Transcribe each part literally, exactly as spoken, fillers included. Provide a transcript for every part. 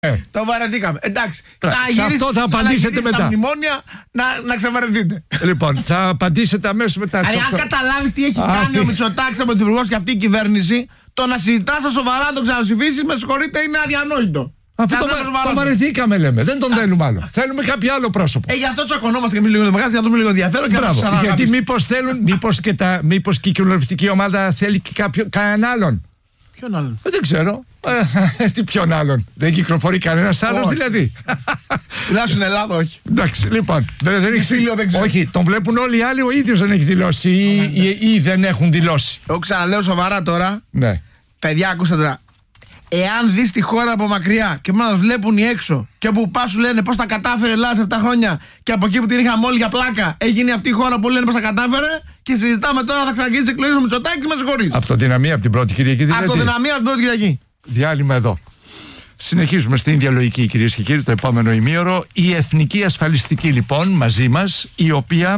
Ε. Το βαρεθήκαμε. Εντάξει. Σε αυτό θα απαντήσετε μετά. Στα μνημόνια να, να ξεβαρεθείτε. Λοιπόν, θα απαντήσετε αμέσως μετά. Αν καταλάβεις τι έχει κάνει ο Μητσοτάκης από την υπουργός και αυτή η κυβέρνηση, το να συζητάς στα σοβαρά να το ξαναψηφίσεις, με συγχωρείτε, είναι αδιανόητο. Αυτό το, το βαρεθήκαμε, λέμε. Δεν τον θέλουμε άλλο. Θέλουμε κάποιο άλλο πρόσωπο. Ε, γι' αυτό τσακωνόμαστε και εμείς λίγο δημοκράτες, για να δούμε λίγο ενδιαφέρον και Μπράβο, να γιατί μήπως θέλουν, μήπως και, τα, μήπως και η κοινοβουλευτική ομάδα θέλει και κάποιον, κανέναν άλλον. Ποιον άλλον? Ε, δεν ξέρω. Ε, τι ποιον άλλον. Δεν κυκλοφορεί κανένας άλλος δηλαδή. Τουλάχιστον στην Ελλάδα όχι. Εντάξει, λοιπόν. Δεν, δεν έχει... δεν ξέρω. Όχι, τον βλέπουν όλοι οι άλλοι, ο ίδιος δεν έχει δηλώσει ή, ή, ή δεν έχουν δηλώσει. Εγώ ξαναλέω σοβαρά τώρα. Ναι. Παιδιά, ακούστε τώρα. Εάν δεις τη χώρα από μακριά και μας βλέπουν οι έξω και που πας σου λένε πώς τα κατάφερε η Ελλάδα σε αυτά τα χρόνια και από εκεί που την είχαμε όλοι για πλάκα έγινε αυτή η χώρα που λένε πώς τα κατάφερε και συζητάμε τώρα θα ξαναγίνει τις εκλογές ο Μητσοτάκης, με συγχωρείς. Αυτοδυναμία από την πρώτη Κυριακή δηλαδή. Αυτοδυναμία από την πρώτη Κυριακή. Διάλειμμα εδώ. Συνεχίζουμε στην ίδια λογική, κυρίες και κύριοι, το επόμενο ημίωρο. Η Εθνική Ασφαλιστική λοιπόν μαζί μας, η οποία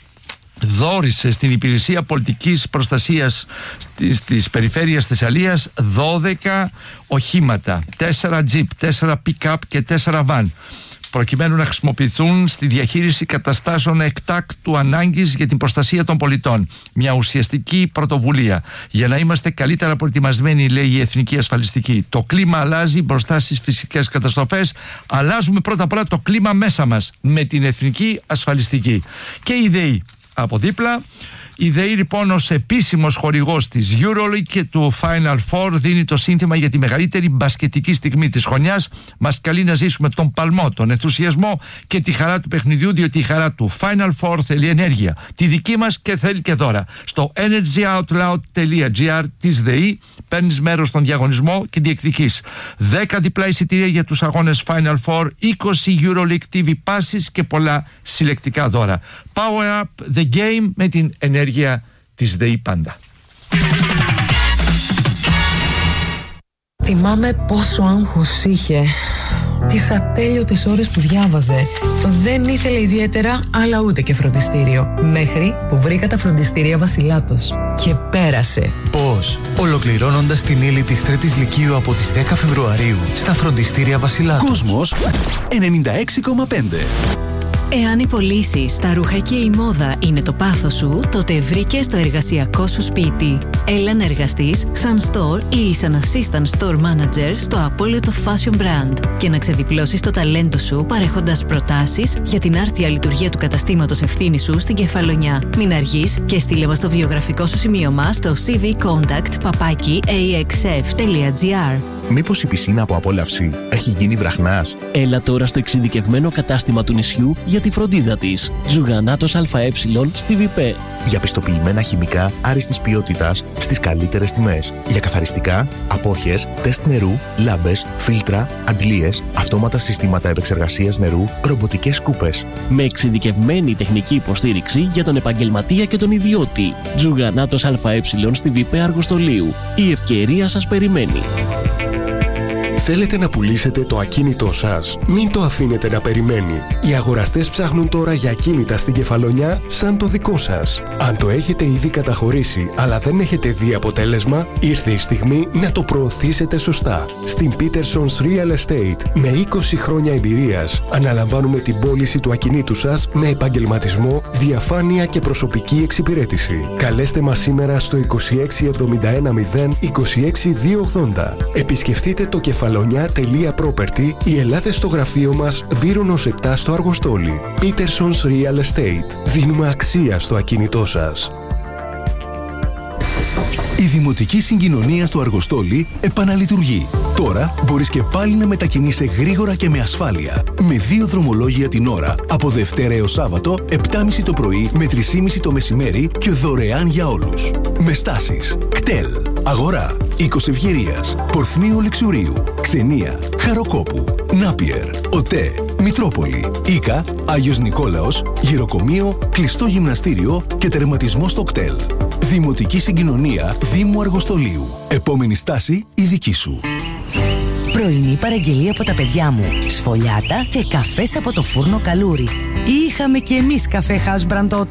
δώρισε στην Υπηρεσία Πολιτικής Προστασίας της, της Περιφέρειας Θεσσαλίας δώδεκα οχήματα, τέσσερα τζιπ, τέσσερα pick-up και τέσσερα βαν, προκειμένου να χρησιμοποιηθούν στη διαχείριση καταστάσεων εκτάκτου ανάγκης για την προστασία των πολιτών. Μια ουσιαστική πρωτοβουλία για να είμαστε καλύτερα προετοιμασμένοι, λέει η Εθνική Ασφαλιστική. Το κλίμα αλλάζει μπροστά στις φυσικές καταστροφές. Αλλάζουμε πρώτα απ' όλα το κλίμα μέσα μας με την Εθνική Ασφαλιστική. Και η ΔΕΗ από δίπλα. Η ΔΕΗ λοιπόν ως επίσημος χορηγός της EuroLeague και του Final Four δίνει το σύνθημα για τη μεγαλύτερη μπασκετική στιγμή της χρονιάς. Μας καλεί να ζήσουμε τον παλμό, τον ενθουσιασμό και τη χαρά του παιχνιδιού, διότι η χαρά του Final Four θέλει ενέργεια. Τη δική μας και θέλει και δώρα. Στο energyoutloud τελεία gr της ΔΕΗ παίρνεις μέρος στον διαγωνισμό και διεκδικείς δέκα διπλά εισιτήρια για τους αγώνες Final Four, είκοσι EuroLeague τι βι passes και πολλά συλλεκτικά δώρα. Power up the game με την ενέργεια της ΔΕΗ πάντα. Θυμάμαι πόσο άγχος είχε. Τις ατέλειωτες ώρες που διάβαζε. Δεν ήθελε ιδιαίτερα, αλλά ούτε και φροντιστήριο. Μέχρι που βρήκα τα φροντιστήρια Βασιλάτος. Και πέρασε. Πώς? Ολοκληρώνοντας την ύλη της τρίτης λυκείου από τις δέκα Φεβρουαρίου στα φροντιστήρια Βασιλάτος. Κόσμος ενενήντα έξι κόμμα πέντε. Εάν οι πωλήσεις, τα ρούχα και η μόδα είναι το πάθος σου, τότε βρήκες το εργασιακό σου σπίτι. Έλα να εργαστείς σαν store ή σαν assistant store manager στο απόλυτο fashion brand και να ξεδιπλώσεις το ταλέντο σου παρέχοντας προτάσεις για την άρτια λειτουργία του καταστήματος ευθύνη σου στην Κεφαλονιά. Μην αργείς και στείλε μας το βιογραφικό σου σημείωμα στο σι βι contact παπάκι έι εξ εφ τελεία τζι άρ. Μήπως η πισίνα από απόλαυση έχει γίνει βραχνάς? Έλα τώρα στο εξειδικευμένο κατάστημα του νησιού για τη φροντίδα της. Ζουγανάτος ΑΕ στη ΒΙΠΕ. Για πιστοποιημένα χημικά άριστης ποιότητας στις καλύτερες τιμές. Για καθαριστικά, απόχες, τεστ νερού, λάμπες, φίλτρα, αντλίες, αυτόματα συστήματα επεξεργασίας νερού, ρομποτικές σκούπες. Με εξειδικευμένη τεχνική υποστήριξη για τον επαγγελματία και τον ιδιώτη. Ζουγανάτος ΑΕ στη ΒΙΠΕ Αργοστολίου. Η ευκαιρία σας περιμένει. Θέλετε να πουλήσετε το ακίνητό σας? Μην το αφήνετε να περιμένει. Οι αγοραστές ψάχνουν τώρα για ακίνητα στην Κεφαλονιά σαν το δικό σας. Αν το έχετε ήδη καταχωρήσει αλλά δεν έχετε δει αποτέλεσμα, ήρθε η στιγμή να το προωθήσετε σωστά. Στην Peterson's Real Estate, με είκοσι χρόνια εμπειρίας, αναλαμβάνουμε την πώληση του ακινήτου σας με επαγγελματισμό, διαφάνεια και προσωπική εξυπηρέτηση. Καλέστε μας σήμερα στο είκοσι έξι εβδομήντα ένα μηδέν είκοσι έξι διακόσια ογδόντα. Επισκεφτείτε το κεφαλονιά τελεία property ή ελάτε στο γραφείο μας Βύρονος επτά στο Αργοστόλι. Peterson's Real Estate. Δίνουμε αξία στο ακίνητό σας. Η Δημοτική Συγκοινωνία στο Αργοστόλι επαναλειτουργεί. Τώρα μπορείς και πάλι να μετακινείσαι γρήγορα και με ασφάλεια. Με δύο δρομολόγια την ώρα, από Δευτέρα έως Σάββατο, επτά και μισή το πρωί με τρεις και μισή το μεσημέρι και δωρεάν για όλους. Με στάσεις κτέλ, Αγορά, Οίκος Ευγερίας, Πορθμίου Λεξουρίου, Ξενία, Χαροκόπου, Νάπιερ, ΟΤΕ, Μητρόπολη, Ίκα, Άγιος Νικόλαος, Γυροκομείο, κλειστό γυμναστήριο και τερματισμό στο κτέλ. Δημοτική Συγκοινωνία Δήμου Αργοστολίου. Επόμενη στάση η δική σου. Πρωινή παραγγελία από τα παιδιά μου. Σφολιάτα και καφές από το φούρνο Καλούρι. Είχαμε κι εμείς καφέ Housebrand τότε.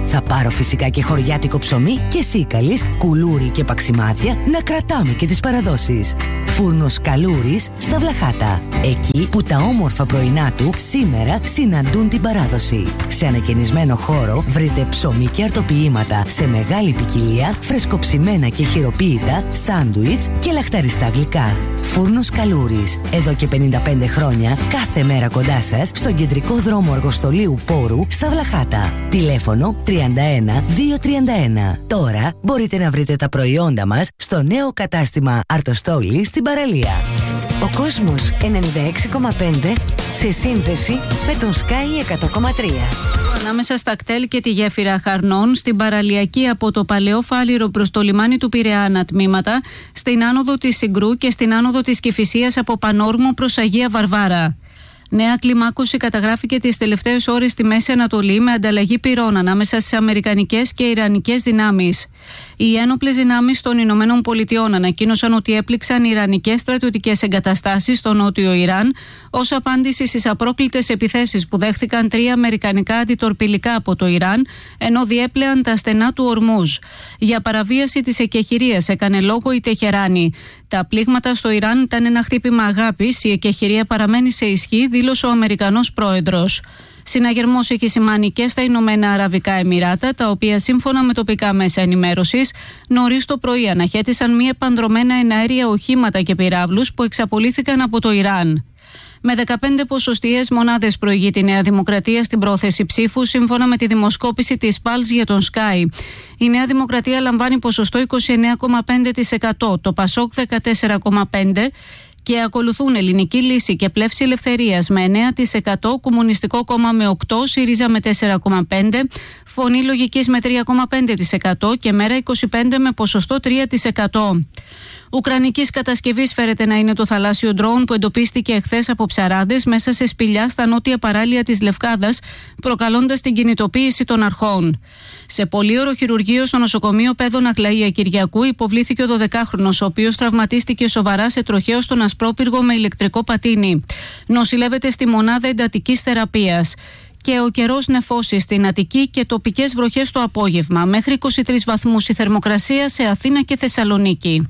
Θα πάρω φυσικά και χωριάτικο ψωμί και σίκαλης, κουλούρι και παξιμάδια να κρατάμε και τις παραδόσεις. Φούρνος Καλούρης στα Βλαχάτα. Εκεί που τα όμορφα πρωινά του σήμερα συναντούν την παράδοση. Σε ανακαινισμένο χώρο βρείτε ψωμί και αρτοποιήματα σε μεγάλη ποικιλία, φρεσκοψημένα και χειροποίητα, σάντουιτς και λαχταριστά γλυκά. Φούρνος Καλούρης. Εδώ και πενήντα πέντε χρόνια, κάθε μέρα κοντά σας, στον κεντρικό δρόμο Αργοστολίου Πόρου στα Βλαχάτα. Τηλέφωνο τριάντα ένα διακόσια τριάντα ένα. Τώρα μπορείτε να βρείτε τα προϊόντα μας στο νέο κατάστημα Αρτοστόλη στην παραλία. Ο κόσμος ενενήντα έξι κόμμα πέντε σε σύνδεση με τον Sky εκατό κόμμα τρία. Ανάμεσα στα κτέλ και τη γέφυρα Χαρνών, στην παραλιακή από το Παλαιό Φάληρο προς το λιμάνι του Πειραιά ανατμήματα, στην άνοδο της Συγκρού και στην άνοδο της Κηφισίας από Πανόρμο προς Αγία Βαρβάρα. Νέα κλιμάκωση καταγράφηκε τις τελευταίες ώρες στη Μέση Ανατολή με ανταλλαγή πυρών ανάμεσα στις αμερικανικές και ιρανικές δυνάμεις. Οι ένοπλες δυνάμεις των Ηνωμένων Πολιτειών ανακοίνωσαν ότι έπληξαν ιρανικές στρατιωτικές εγκαταστάσεις στο νότιο Ιράν ως απάντηση στις απρόκλητες επιθέσεις που δέχθηκαν τρία αμερικανικά αντιτορπιλικά από το Ιράν, ενώ διέπλεαν τα στενά του Ορμούζ. Για παραβίαση της εκεχηρίας έκανε λόγο η Τεχεράνη. Τα πλήγματα στο Ιράν ήταν ένα χτύπημα αγάπης, η εκεχηρία παραμένει σε ισχύ, δήλωσε ο Αμερικανός πρόεδρος. Συναγερμός έχει σημάνει και στα Ηνωμένα Αραβικά Εμιράτα, τα οποία σύμφωνα με τοπικά μέσα ενημέρωσης νωρίς το πρωί αναχέτησαν μη επανδρομένα εναέρια οχήματα και πυράβλους που εξαπολύθηκαν από το Ιράν. Με δεκαπέντε ποσοστιαίες μονάδες προηγεί τη Νέα Δημοκρατία στην πρόθεση ψήφου, σύμφωνα με τη δημοσκόπηση της Pulse για τον Sky. Η Νέα Δημοκρατία λαμβάνει ποσοστό είκοσι εννέα κόμμα πέντε τοις εκατό, το Πασόκ δεκατέσσερα κόμμα πέντε τοις εκατό και ακολουθούν Ελληνική Λύση και Πλεύση Ελευθερίας με εννέα τοις εκατό, Κομμουνιστικό Κόμμα με οκτώ τοις εκατό, ΣΥΡΙΖΑ με τέσσερα κόμμα πέντε τοις εκατό, Φωνή Λογικής με τρία κόμμα πέντε τοις εκατό και Μέρα είκοσι πέντε τοις εκατό με ποσοστό τρία τοις εκατό. Ουκρανικής κατασκευής φέρεται να είναι το θαλάσσιο ντρόουν που εντοπίστηκε εχθές από ψαράδες μέσα σε σπηλιά στα νότια παράλια της Λευκάδας, προκαλώντας την κινητοποίηση των αρχών. Σε πολύωρο χειρουργείο στο νοσοκομείο Πέδων Αγλαία Κυριακού υποβλήθηκε ο δωδεκάχρονος, ο οποίος τραυματίστηκε σοβαρά σε τροχαίο στον Ασπρόπυργο με ηλεκτρικό πατίνι. Νοσηλεύεται στη μονάδα εντατικής θεραπείας. Και ο καιρός νεφώσει στην Αττική και τοπικές βροχές το απόγευμα. Μέχρι είκοσι τρεις βαθμούς η θερμοκρασία σε Αθήνα και Θεσσαλονίκη.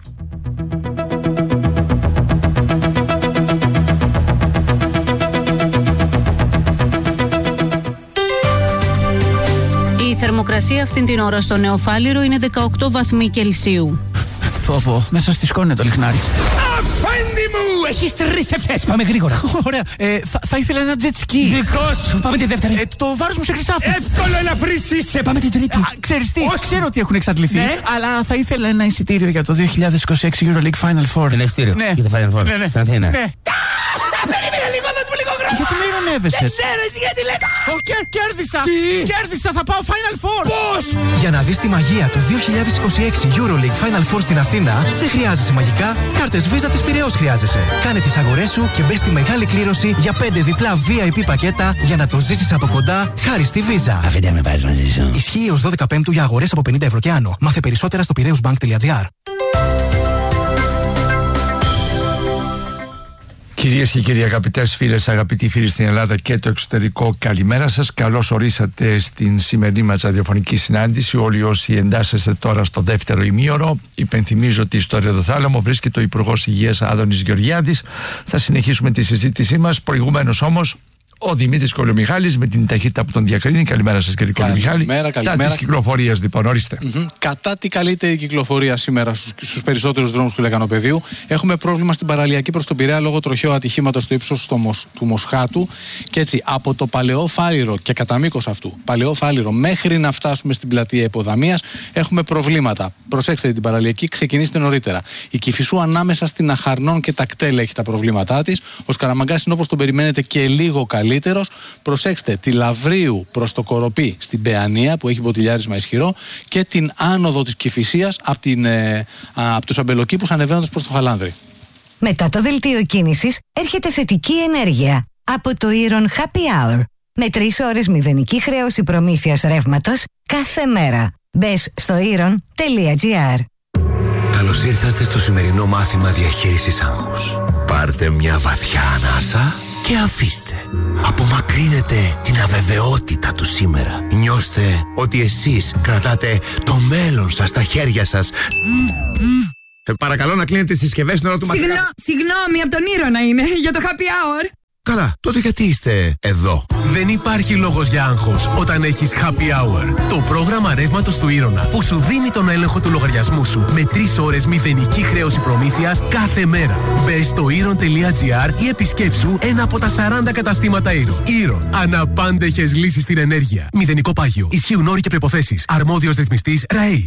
Η θερμοκρασία αυτήν την ώρα στο Νέο Φάληρο είναι δεκαοκτώ βαθμοί Κελσίου. Πω πω, μέσα στη σκόνη είναι το λιχνάρι. Αφέντη μου! Έχεις τρεις ευθές, πάμε γρήγορα. Ωραία, ε, θα, θα ήθελα ένα jet ski. Δικό σου, πάμε τη δεύτερη. Ε, το βάρος μου σε χρυσάφι. Εύκολο ελαφρύς είσαι, πάμε την τρίτη. Α, ξέρεις τι, Όχι. ξέρω ότι έχουν εξαντληθεί, Ναι. αλλά θα ήθελα ένα εισιτήριο για το δύο χιλιάδες είκοσι έξι EuroLeague Final Four. Ένα εισιτήριο Ναι. για το Final Four, Ναι, ναι. στην Αθήνα. Ναι. Περίμενε λίγο, δώσ' μου λίγο χρόνο. Γιατί με ειρωνεύεσαι? Δεν ξέρω εσύ γιατί λες. Ω, κέρ- κέρδισα! Τι? Κέρδισα, θα πάω Final Four! Πώς? Για να δεις τη μαγεία του δύο χιλιάδες είκοσι έξι EuroLeague Final Four στην Αθήνα, δεν χρειάζεσαι μαγικά, κάρτες Visa της Πειραιώς χρειάζεσαι. Κάνε τις αγορές σου και μπες στη μεγάλη κλήρωση για πέντε διπλά βι άι πι πακέτα για να το ζήσεις από κοντά χάρη στη Visa. Αφήντε με πας μαζί σου. Ισχύει ως δώδεκα Πέμπτου για αγορές από πενήντα ευρώ και άνω. Μάθε περισσότερα στο πειραιούσbank τελεία τζι άρ. Κυρίες και κύριοι, αγαπητές φίλες, αγαπητοί φίλοι στην Ελλάδα και το εξωτερικό, καλημέρα σας. Καλώς ορίσατε στην σημερινή μας ραδιοφωνική συνάντηση. Όλοι όσοι εντάσσεστε τώρα στο δεύτερο ημίωρο, υπενθυμίζω ότι στο Ρεδοθάλαμο βρίσκεται ο Υπουργός Υγείας Άδωνης Γεωργιάδης. Θα συνεχίσουμε τη συζήτησή μας. Προηγουμένως όμως, ο Δημήτρης Κολομιχάλης με την ταχύτητα που τον διακρίνει. Καλημέρα σας, κύριε Κολομιχάλη. Καλημέρα, καλημέρα. Κατά της κυκλοφορίας, λοιπόν, ορίστε. Mm-hmm. Κατά τη καλύτερη κυκλοφορία σήμερα στους, στους περισσότερους δρόμους του Λεκανοπεδίου. Έχουμε πρόβλημα στην παραλιακή προς τον Πειραιά λόγω τροχαίου ατυχήματος στο ύψος του, Μοσ, του Μοσχάτου. Και έτσι από το Παλαιό Φάληρο και κατά μήκος αυτού, Παλαιό Φάληρο μέχρι να φτάσουμε στην πλατεία Υποδαμίας, έχουμε προβλήματα. Προσέξτε την παραλιακή, ξεκινήστε νωρίτερα. Η Κηφισού ανάμεσα στην Αχαρνών και τα κτέλ έχει τα προβλήματά της. Ο Σκαραμαγκάς είναι όπως τον περιμένετε και λίγο καλύτερος. Προσέξτε τη Λαβρίου προς το Κοροπή στην Παιανία που έχει μποτιλιάρισμα ισχυρό και την άνοδο της Κηφισίας από, την, ε, από τους αμπελοκήπους ανεβαίνοντας προς το Χαλάνδρι. Μετά το δελτίο κίνησης έρχεται θετική ενέργεια από το Iron Happy Hour. Με τρεις ώρες μηδενική χρέωση προμήθειας ρεύματος κάθε μέρα. Μπες στο iron τελεία τζι άρ. Καλώς ήρθατε στο σημερινό μάθημα διαχείρισης άγχους. Πάρτε μια βαθιά ανάσα και αφήστε. Απομακρύνετε την αβεβαιότητα του σήμερα. Νιώστε ότι εσείς κρατάτε το μέλλον σας στα χέρια σας. Ε, παρακαλώ να κλείνετε τις συσκευές στην ώρα του μαθητή. Συγγνώ, συγγνώμη, από τον Ήρωνα είμαι, για το happy hour. Καλά, τότε γιατί είστε εδώ? Δεν υπάρχει λόγος για άγχος όταν έχεις happy hour. Το πρόγραμμα ρεύματος του Ήρωνα που σου δίνει τον έλεγχο του λογαριασμού σου με τρεις ώρες μηδενική χρέωση προμήθειας κάθε μέρα. Μπες στο ήρων τελεία τζι άρ ή επισκέψου ένα από τα σαράντα καταστήματα Ήρων. Ήρων. Αναπάντεχες λύσεις στην ενέργεια. Μηδενικό πάγιο. Ισχύουν όροι και προϋποθέσεις. Αρμόδιος ρυθμιστής ΡΑΕΗ.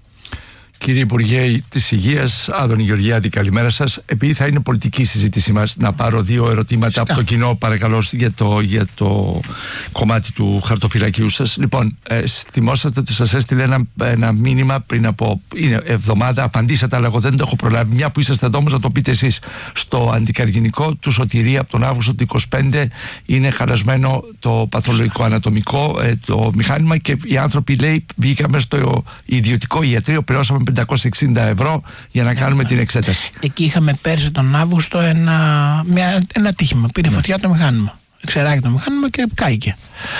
Κύριε Υπουργέ της Υγείας, Άδωνη Γεωργιάδη, καλημέρα σας. Επειδή θα είναι πολιτική συζήτησή μας, να πάρω δύο ερωτήματα Φυσικά. από το κοινό, παρακαλώ, για το, για το κομμάτι του χαρτοφυλακίου σας. Λοιπόν, ε, θυμόσαστε ότι σας έστειλε ένα, ένα μήνυμα πριν από είναι, εβδομάδα, απαντήσατε, αλλά εγώ δεν το έχω προλάβει. Μια που είσαστε εδώ, όμως να το πείτε εσείς. Στο αντικαρκυνικό του Σωτηρία από τον Αύγουστο του είκοσι πέντε είναι χαλασμένο το παθολογικό ανατομικό, ε, το μηχάνημα, και οι άνθρωποι, λέει, βγήκαμε στο ιδιωτικό ιατρείο, πληρώσαμε πεντακόσια εξήντα ευρώ για να κάνουμε την εξέταση. Εκεί είχαμε πέρσι τον Αύγουστο ένα, μια, ένα τύχημα. Πήρε ναι. φωτιά το μηχάνημα. Εξεράγει το μηχάνημα και κάηκε.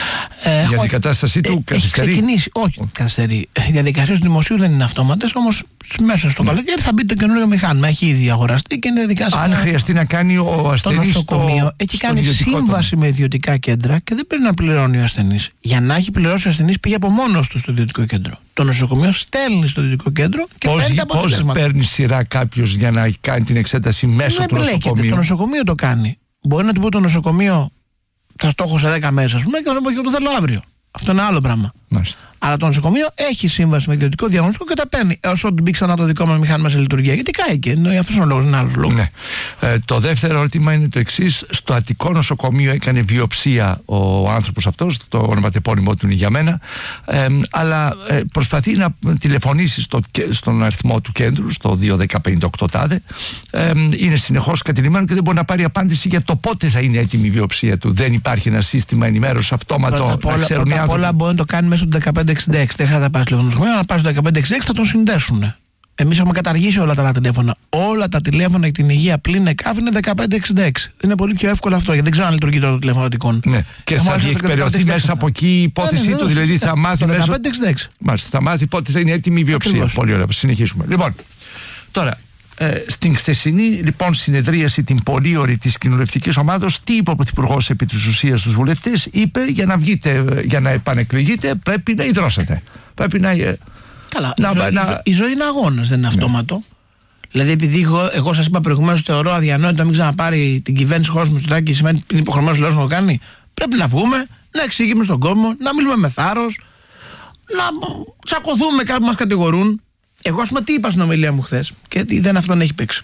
Ε, για την κατάστασή του ε, καθυστερεί. Έχει ξεκινήσει, όχι oh. καθυστερεί. Οι διαδικασίες του δημοσίου δεν είναι αυτόματες, όμως μέσα στο καλοκαίρι θα μπει το καινούριο μηχάνημα. Έχει ήδη αγοραστεί και είναι διαδικασία. Αν χρειαστεί να κάνει ο ασθενής το νοσοκομείο, στο, έχει κάνει σύμβαση το... με ιδιωτικά κέντρα και δεν πρέπει να πληρώνει ο ασθενής. Για να έχει πληρώσει ο ασθενής, πήγε από μόνος του στο ιδιωτικό κέντρο. Το νοσοκομείο στέλνει στο ιδιωτικό κέντρο και πώς, παίρνει τα αποτελέσματα. Πώς παίρνει σειρά κάποιος για να κάνει την εξέταση μέσω δεν του νοσοκομείου? Το νοσοκομείο το κάνει. Μπορεί να του πει το νοσοκομείο, θα στόχο σε δέκα μέρες, ας πούμε, και να πω και το θέλω αύριο. Αυτό είναι άλλο πράγμα. Μάλιστα. Αλλά το νοσοκομείο έχει σύμβαση με ιδιωτικό διαγωνιστικό και τα παίρνει έως ότου μπει ξανά το δικό μας μηχάνημα σε λειτουργία. Γιατί κάηκε. Αυτό είναι ο λόγος, είναι άλλος λόγος. Ναι. Ε, το δεύτερο ερώτημα είναι το εξής. Στο Αττικό νοσοκομείο έκανε βιοψία ο άνθρωπος αυτός, το ονοματεπώνυμό του είναι για μένα, ε, αλλά ε, προσπαθεί να τηλεφωνήσει στο, στον αριθμό του κέντρου, στο δύο ένα μηδέν πέντε οκτώ τάδε. Ε, είναι συνεχώς κατηλημμένο και δεν μπορεί να πάρει απάντηση για το πότε θα είναι έτοιμη η βιοψία του. Δεν υπάρχει ένα σύστημα ενημέρωση αυτόματο. Πρώτα απ' όλα μπορεί να το κάνει μέσω του δεκαπέντε εξήντα έξι. Δεν χρειάζεται να πάει στο νοσοκομείο, να πάει στο δεκαπέντε εξήντα έξι, θα τον συνδέσουν. Εμείς έχουμε καταργήσει όλα τα άλλα τηλέφωνα. Όλα τα τηλέφωνα για την υγεία πλην ΕΚΑΒ είναι δεκαπέντε εξήντα έξι. Είναι πολύ πιο εύκολο αυτό, γιατί δεν ξέρω αν λειτουργεί το τηλέφωνο Αττικών. Ναι. Και θα διεκπαιρεωθεί μέσα από εκεί η υπόθεσή ναι, ναι, του, δηλαδή θα μάθει. δεκαπέντε εξήντα έξι. Μάλιστα, θα μάθει πότε θα είναι έτοιμη η βιοψία. Ακριβώς. Πολύ ωραία, συνεχίσουμε. Λοιπόν, τώρα. Ε, στην χθεσινή λοιπόν συνεδρίαση, την πολύ ωραία της κοινοβουλευτικής ομάδος, τι είπε ο Πρωθυπουργός επί της ουσίας στους βουλευτές? Είπε, για να βγείτε, για να επανεκλεγείτε πρέπει να ιδρώσετε. Πρέπει να... Καλά, να, η, ζωή, να... η ζωή είναι αγώνας, δεν είναι ναι. αυτόματο. Δηλαδή, επειδή εγώ, εγώ σας είπα προηγουμένως, θεωρώ αδιανόητο να μην ξαναπάρει την κυβέρνηση χώρος Μητσοτάκη, σημαίνει ότι είναι υποχρεωμένος λαός να το κάνει. Πρέπει να βγούμε, να εξηγήσουμε στον κόσμο, να μιλούμε με θάρρος, να τσακωθούμε με κάποιοι που μας κατηγορούν. Εγώ, ας πούμε, τι είπα στην ομιλία μου χθες, και δεν αυτόν έχει παίξει.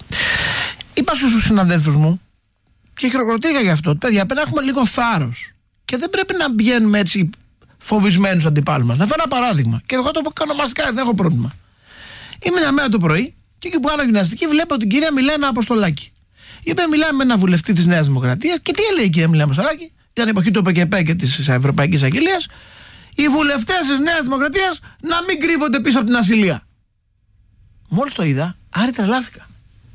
Είπα στους συναδέλφους μου και χειροκροτήκα γι' αυτό. Παιδιά, πρέπει να έχουμε λίγο θάρρος. Και δεν πρέπει να βγαίνουμε έτσι φοβισμένους αντιπάλους μας. Να φέρω ένα παράδειγμα. Και εγώ το πω ονομαστικά, δεν έχω πρόβλημα. Είμαι μια μέρα το πρωί και εκεί που κάνω γυμναστική βλέπω την κυρία Μιλένα Αποστολάκη. Η οποία μιλάει με ένα βουλευτή της Νέας Δημοκρατίας. Και τι έλεγε η κυρία Μιλένα Αποστολάκη? Ήταν η εποχή του ΟΠΕΚΕΠΕ και της Ευρωπαϊκής Αγγελίας. Οι βουλευτές της Νέας Δημοκρατίας να μην κρύβονται πίσω από την ασυλία. Μόλις το είδα, άρη τρελάθηκα.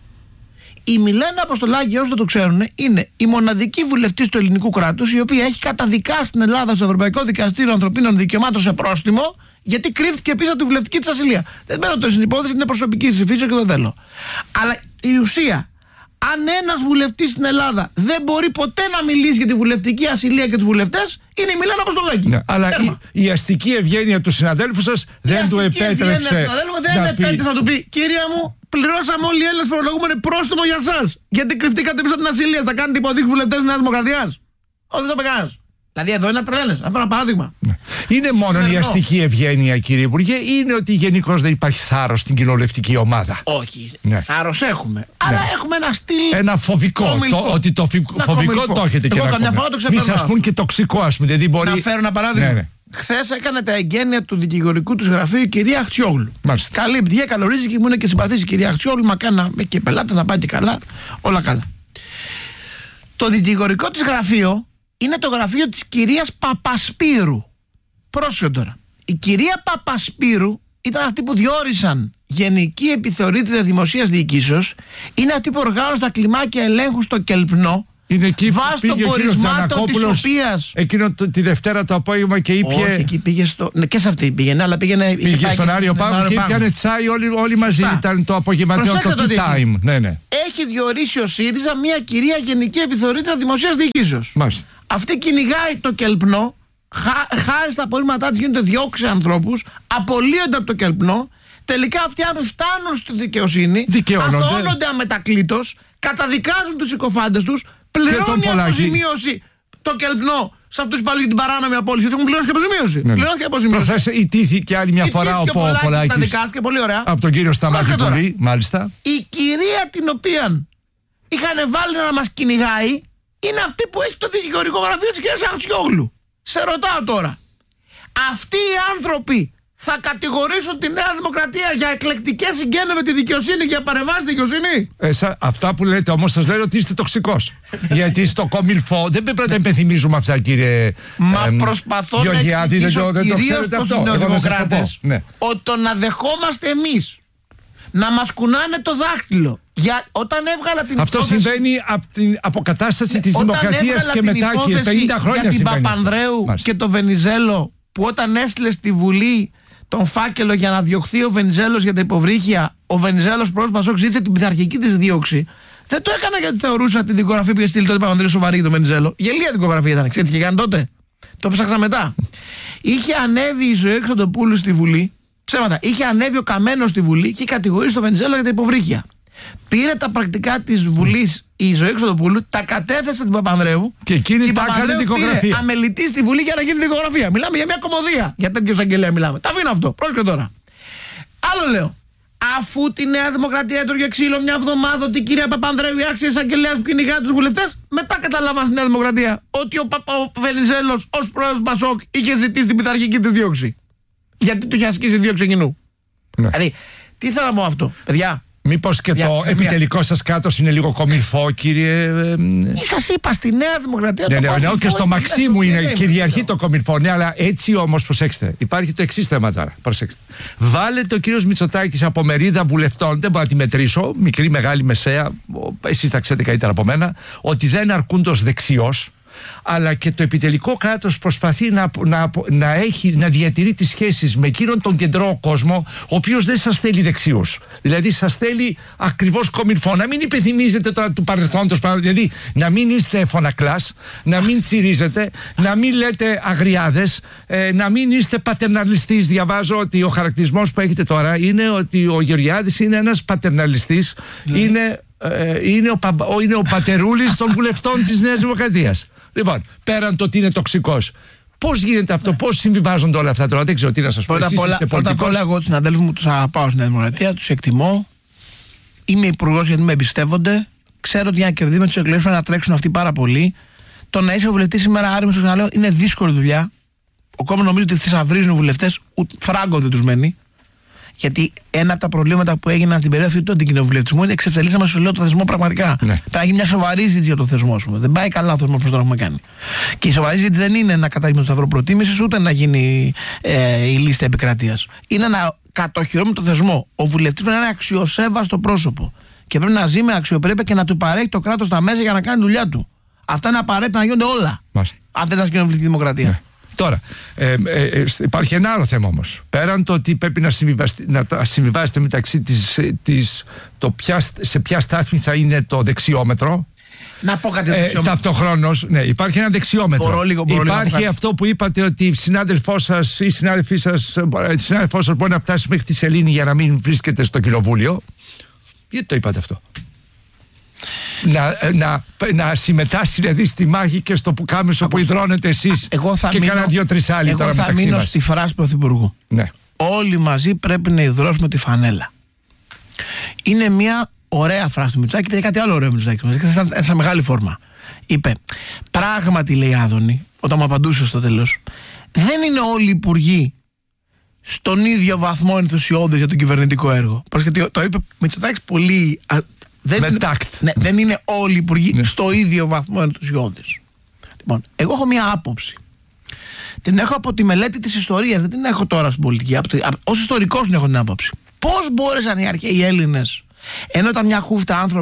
Η Μιλένα Αποστολάκη, όσοι δεν το ξέρουν, είναι η μοναδική βουλευτής του ελληνικού κράτους η οποία έχει καταδικάσει στην Ελλάδα στο Ευρωπαϊκό Δικαστήριο Ανθρωπίνων Δικαιωμάτων σε πρόστιμο, γιατί κρύφτηκε πίσω από τη βουλευτική της ασυλία. Δεν μπαίνω τώρα στην υπόθεση, είναι προσωπική συμφίσεω και δεν θέλω. Αλλά η ουσία, αν ένας βουλευτής στην Ελλάδα δεν μπορεί ποτέ να μιλήσει για τη βουλευτική ασυλία και τους βουλευτές, είναι η Μιλένα Αποστολάκη. Ναι, αλλά η, η αστική ευγένεια του συναδέλφου σας δεν του επέτρεψε. Δεν επέτρεψε να του πει, κύρια μου, πληρώσαμε όλοι οι Έλληνες φορολογούμενοι πρόστιμο για εσάς. Γιατί κρυφτήκατε πίσω από την ασυλία. Θα κάνετε υποδείξεις βουλευτές της Νέας Δημοκρατίας? Όχι, δεν το πεγάς. Δηλαδή εδώ είναι τρέλες. Αυτό ένα παράδειγμα. Ναι. Είναι μόνο Συνεργό. Η αστική ευγένεια, κύριε Υπουργέ, ή είναι ότι γενικώς δεν υπάρχει θάρρος στην κοινοβουλευτική ομάδα? Όχι. Ναι. Θάρρος έχουμε. Ναι. Αλλά έχουμε ένα στυλ. Ένα φοβικό. Το, ότι το φι... φοβικό το έχετε και ένα Μη σας πούν και τοξικό, ας πούμε. Δηλαδή μπορεί... Να φέρω ένα παράδειγμα. Ναι, ναι. Χθες έκανε τα εγγένεια του δικηγορικού του γραφείου η κυρία Αχτσιόγλου. Μάλιστα. Καλή πτυχία, καλορίζει και μου είναι και συμπαθής η κυρία Αχτσιόγλου. Μα κάνα και πελάτες να πάει και καλά. Όλα καλά. Το δικηγορικό της γραφείο είναι το γραφείο της κυρίας Παπασπύρου. Πρόσεχε τώρα. Η κυρία Παπασπύρου ήταν αυτή που διόρισαν Γενική Επιθεωρήτρια Δημοσίας Διοικήσεως. Είναι αυτή που οργάνωσε τα κλιμάκια ελέγχου στο Κελπνό. Είναι εκεί που βάσει πήγε των ο κύριος πορισμάτων Τζανακόπουλος της οποίας... εκείνο το, τη Δευτέρα το απόγευμα και είπε. Όχι, εκεί πήγε στο... ναι, και σε αυτή πήγαινε, αλλά πήγαινε. Πήγε στον Άριο Πάγο και πιάνε τσάι όλοι, όλοι μαζί. Σωστά. Ήταν το απογευματινό το tea time. Ναι, ναι. Έχει διορίσει ο ΣΥΡΙΖΑ μια κυρία γενική επιθεωρήτρια δημοσίας διοικήσεως. Αυτή κυνηγάει το κελπνό. Χά, χάρη στα απορρίμματά της γίνονται διώξει ανθρώπους, απολύονται από το κελπνό. Τελικά αυτοί άνθρωποι φτάνουν στη δικαιοσύνη, αθώνονται αμετακλήτως, καταδικάζουν τους συκοφάντες τους, πληρώνει αποζημίωση το κελπνό σε αυτούς που πάλι την παράνομη απόλυση. Έχουν πληρώσει και αποζημίωση. Ναι, ναι. Πληρώνει αποζημίωση. Προχθές ιτήθηκε άλλη μια φορά ο Πολάκης. Καταδικάστηκε πολύ ωραία. Από τον κύριο Σταμάτη Πουλή, μάλιστα. Η κυρία την οποία είχαν βάλει να μας κυνηγάει είναι αυτή που έχει το δικηγορικό γραφείο της κυρίας Αχτσιόγλου. Σε ρωτάω τώρα, αυτοί οι άνθρωποι θα κατηγορήσουν τη Νέα Δημοκρατία για εκλεκτικές συγγένειες με τη δικαιοσύνη, για παρεμβάσεις στη δικαιοσύνη? Ε, σα, αυτά που λέτε όμως σας λένε ότι είστε τοξικός. Γιατί στο Κομιλφό δεν πρέπει να τα υπενθυμίζουμε αυτά, κύριε. Μα ε, προσπαθώ να εξηγήσω κυρίως προς τους νεοδημοκράτες ναι. ότι το να δεχόμαστε εμείς να μας κουνάνε το δάχτυλο. Για, όταν έβγαλα την Αυτό υπόθεση, συμβαίνει από την αποκατάσταση της όταν δημοκρατίας και μετά και πενήντα χρόνια για την συμβαίνει. Παπανδρέου Μάλιστα. και το Βενιζέλο, που όταν έστειλε στη Βουλή τον φάκελο για να διωχθεί ο Βενιζέλος για τα υποβρύχια, ο Βενιζέλος πρόσωπα σώξη ζήτησε την πειθαρχική της δίωξη. Δεν το έκανα γιατί θεωρούσα τη δικογραφή που είχε στείλει τότε Παπανδρέου σοβαρή για τον Βενιζέλο. Γελία δικογραφή ήταν, ξέρετε τι είχε κάνει τότε? Το ψάξα μετά. Είχε ανέβει η Ζωή Χρυστοδοπούλου στη Βουλή. Ψέματα. Είχε ανέβει ο Καμένος στη Βουλή και κατηγορήσει τον Βενιζέλο για τα υποβρύχια. Πήρε τα πρακτικά της Βουλής η Ζωή Χρυστοδοπούλου, τα κατέθεσε στην Παπανδρέου και εκείνη τα έκανε δικογραφία. Πήρε αμελητή στη Βουλή για να γίνει δικογραφία. Μιλάμε για μια κωμωδία. Για τέτοιο εισαγγελέα μιλάμε. Τα αφήνω αυτό. Πρόσεχε τώρα. Άλλο λέω. Αφού τη Νέα Δημοκρατία έτρωγε ξύλο μια εβδομάδα ότι η κυρία Παπανδρέου, η άξια εισαγγελέα που κυνηγά τους βουλευτές, μετά καταλάβαμε στη Νέα Δημοκρατία ότι ο, Παπα, ο Βενιζέλος ως πρόεδρος Μπασόκ είχε ζητήσει την πειθαρχική της δίωξη. Γιατί του είχε ασκήσει δίωξη εκείνου. Ναι. Δηλαδή, τι θέλω να πω αυτό, παιδιά. Μήπως και Για, το για, επιτελικό σας κράτος είναι λίγο κομιλφό, κύριε. Σας είπα στη Νέα Δημοκρατία. Ναι, το ναι, ναι, και στο Μαξίμου είναι, είναι κυριαρχεί το κομιλφό. Ναι, αλλά έτσι όμως, προσέξτε, υπάρχει το εξής θέμα τώρα. Προσέξτε. Βάλετε ο κύριος Μητσοτάκης από μερίδα βουλευτών, δεν μπορώ να τη μετρήσω, μικρή, μεγάλη, μεσαία, εσείς τα ξέρετε καλύτερα από μένα, ότι δεν αρκούντος δεξιός. Αλλά και το επιτελικό κράτος προσπαθεί να, να, να, έχει, να διατηρεί τις σχέσεις με εκείνον τον κεντρό κόσμο, ο οποίος δεν σας θέλει δεξιούς. Δηλαδή σας θέλει ακριβώς κομιλφό. Να μην υπενθυμίζετε τώρα του παρελθόντος, δηλαδή να μην είστε φωνακλάς, να μην τσιρίζετε, να μην λέτε αγριάδες, ε, να μην είστε πατερναλιστής. Διαβάζω ότι ο χαρακτηρισμός που έχετε τώρα είναι ότι ο Γεωργιάδης είναι ένας πατερναλιστής, ναι. είναι, ε, είναι, ο, ο, είναι ο πατερούλης των βουλευτών της Νέας Δημοκρατίας. Λοιπόν, πέραν το ότι είναι τοξικός, πώς γίνεται αυτό, πώς συμβιβάζονται όλα αυτά τώρα, δεν ξέρω τι να σας πω. Πρώτα απ' όλα, εγώ τους συναδέλφους μου τους αγαπάω στην Νέα Δημοκρατία, τους εκτιμώ. Είμαι υπουργός γιατί με εμπιστεύονται. Ξέρω ότι για να κερδίσουμε τις εκλογές πρέπει να τρέξουν αυτοί πάρα πολύ. Το να είσαι βουλευτής σήμερα, άρρημο στο ξαναλέω, είναι δύσκολη δουλειά. Ο κόμμα νομίζει ότι θησαυρίζουν βουλευτές, φράγκο δεν τους μένει. Γιατί ένα από τα προβλήματα που έγιναν στην περίοδο του αντικοινοβουλευτισμού είναι εξευθελήσαμε στο λέω το θεσμό πραγματικά. Ναι. Πρέπει να γίνει μια σοβαρή συζήτηση για το θεσμό σου. Δεν πάει καλά ο θεσμό που τον έχουμε κάνει. Και η σοβαρή συζήτηση δεν είναι να κατάγει το σταυρό προτίμησης ούτε να γίνει ε, η λίστα επικρατείας. Είναι να κατοχυρώνουμε το θεσμό. Ο βουλευτής πρέπει να είναι αξιοσέβαστο πρόσωπο. Και πρέπει να ζει με αξιοπρέπεια και να του παρέχει το κράτος τα μέσα για να κάνει τη δουλειά του. Αυτά είναι απαραίτητα να γίνονται όλα. Μάλιστα. Αν δεν είναι κοινοβουλευτική δημοκρατία. Ναι. Τώρα, ε, ε, ε, υπάρχει ένα άλλο θέμα όμως. Πέραν το ότι πρέπει να, να συμβιβάσετε μεταξύ της, της το ποια, σε ποια στάθμη θα είναι το δεξιόμετρο. Να πω κάτι ε, ταυτοχρόνως, ναι, υπάρχει ένα δεξιόμετρο. Μπορώ λίγο, μπορώ υπάρχει λίγο αυτό που είπατε ότι η συνάδελφό σας ή η συνάδελφή σας, η συνάδελφό σας μπορεί να φτάσει μέχρι τη σελήνη για να μην βρίσκεται στο κοινοβούλιο. Γιατί το είπατε αυτό? Να, να, να συμμετάσχει δηλαδή στη μάχη και στο πουκάμισο που υδρώνετε εσείς και κανένα δύο-τρεις άλλοι εγώ τώρα θα μεταξύ μείνω μας. Στη φράση Πρωθυπουργού. Ναι. Όλοι μαζί πρέπει να υδρώσουμε τη φανέλα. Είναι μια ωραία φράση του Μητσοτάκη. Είπε κάτι άλλο ωραίο Μητσοτάκη. Έθεσα μεγάλη φόρμα. Είπε, πράγματι λέει Άδωνη, όταν μου απαντούσε στο τέλος, δεν είναι όλοι οι υπουργοί στον ίδιο βαθμό ενθουσιώδες για το κυβερνητικό έργο. Parce το είπε Μητσοτάκης πολύ. Δεν με είναι, τάκτ. Ναι, δεν είναι όλοι οι υπουργοί ναι. στο ίδιο βαθμό ενθουσιώδες. Λοιπόν, εγώ έχω μία άποψη. Την έχω από τη μελέτη της ιστορίας, δεν την έχω τώρα στην πολιτική. Ως ιστορικός την έχω την άποψη. Πώς μπόρεσαν οι αρχαίοι Έλληνες, ενώ ήταν μια χούφτα άνθρωποι,